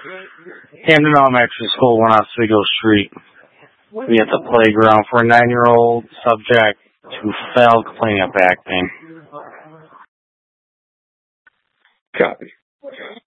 Camden Elementary School, 1 Oswego Street. We at the playground for a 9-year-old subject who fell complaining of back pain. Copy.